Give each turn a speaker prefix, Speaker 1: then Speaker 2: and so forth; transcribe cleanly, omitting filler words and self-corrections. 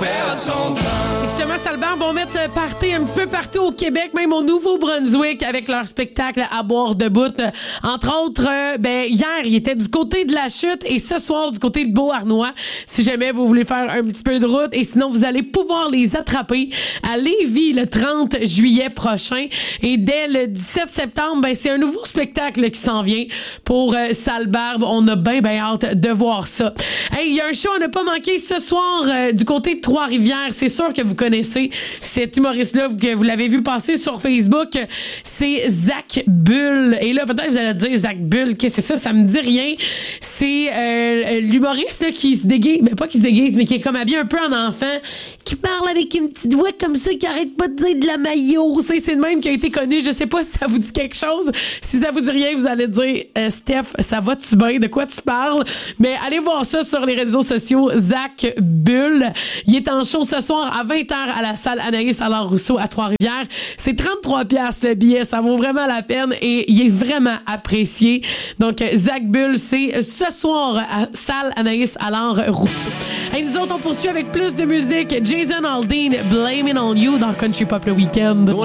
Speaker 1: perdre son train.
Speaker 2: Et justement, Salbarbe vont mettre party un petit peu partout au Québec, même au Nouveau-Brunswick, avec leur spectacle à boire debout. Entre autres, hier, il était du côté de la Chute et ce soir, du côté de Beauharnois. Si jamais vous voulez faire un petit peu de route, et sinon, vous allez pouvoir les attraper à Lévis le 30 juillet prochain. Et dès le 17 septembre, c'est un nouveau spectacle qui s'en vient pour Salbarbe. On a bien hâte de voir ça. Hey, il y a un show à ne pas manquer ce soir du côté de Trois-Rivières. C'est sûr que vous connaissez cet humoriste-là, que vous l'avez vu passer sur Facebook. C'est Zach Bull. Et là, peut-être vous allez dire, Zach Bull, qu'est-ce que c'est ça? Ça me dit rien. C'est l'humoriste là, qui se déguise, pas qui se déguise, mais qui est comme habillé un peu en enfant, qui parle avec une petite voix comme ça, qui arrête pas de dire de la maillot. C'est le même qui a été connu. Je sais pas si ça vous dit quelque chose. Si ça vous dit rien, vous allez dire, Steph, ça va-tu bien? De quoi tu parles? Mais allez voir ça sur les réseaux sociaux. Zach Bull. Il est en show ce soir à 20h à la salle Anaïs Allard-Rousseau à Trois-Rivières. C'est 33$ le billet. Ça vaut vraiment la peine et il est vraiment apprécié. Donc, Zach Bull, c'est ce soir à salle Anaïs Allard-Rousseau. Et nous autres, on poursuit avec plus de musique. Jason Aldean, Blaming on You dans Country Pop le Week-end.